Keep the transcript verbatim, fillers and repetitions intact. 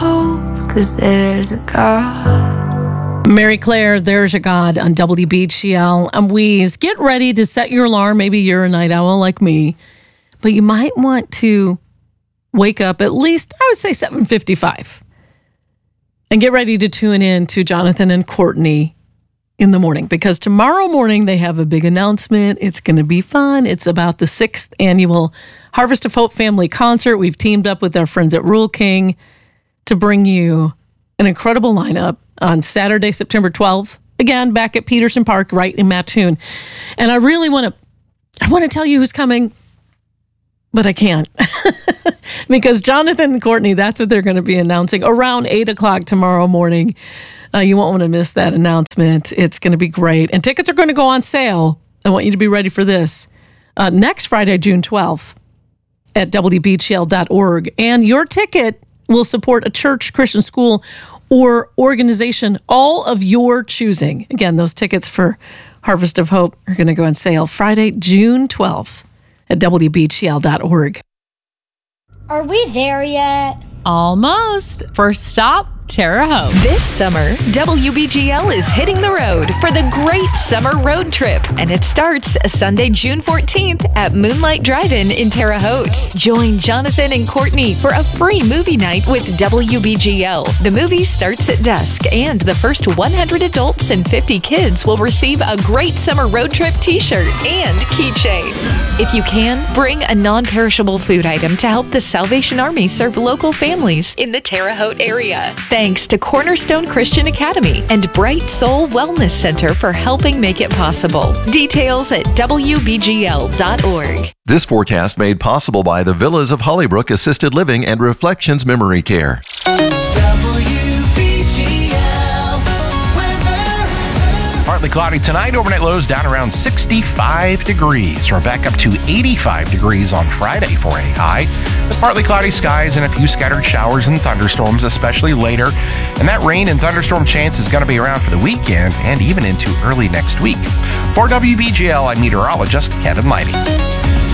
hope, 'cause there's a God. Mary Claire, There's a God on W B G L. And Wheeze, get ready to set your alarm. Maybe you're a night owl like me, but you might want to wake up at least, I would say, seven fifty-five. And get ready to tune in to Jonathan and Courtney in the morning, because tomorrow morning they have a big announcement. It's going to be fun. It's about the sixth annual Harvest of Hope Family Concert. We've teamed up with our friends at Rule King to bring you an incredible lineup on Saturday, September twelfth. Again, back at Peterson Park, right in Mattoon. And I really want to, I want to tell you who's coming, but I can't. Because Jonathan and Courtney, that's what they're going to be announcing around eight o'clock tomorrow morning. Uh, you won't want to miss that announcement. It's going to be great. And tickets are going to go on sale. I want you to be ready for this. Uh, next Friday, June twelfth at W B G L dot org. And your ticket will support a church, Christian school, or organization, all of your choosing. Again, those tickets for Harvest of Hope are going to go on sale Friday, June twelfth at W B G L dot org. Are we there yet? Almost. First stop, Terre Haute. This summer, W B G L is hitting the road for the Great Summer Road Trip, and it starts Sunday, June fourteenth at Moonlight Drive-In in Terre Haute. Join Jonathan and Courtney for a free movie night with W B G L. The movie starts at dusk, and the first one hundred adults and fifty kids will receive a Great Summer Road Trip t-shirt and keychain. If you can, bring a non-perishable food item to help the Salvation Army serve local families in the Terre Haute area. Thanks to Cornerstone Christian Academy and Bright Soul Wellness Center for helping make it possible. Details at W B G L dot org. This forecast made possible by the Villas of Hollybrook Assisted Living and Reflections Memory Care. Partly cloudy tonight, overnight lows down around sixty-five degrees. We're back up to eighty-five degrees on Friday for a high. With partly cloudy skies and a few scattered showers and thunderstorms, especially later. And that rain and thunderstorm chance is going to be around for the weekend and even into early next week. For W B G L, I'm meteorologist Kevin Lighty.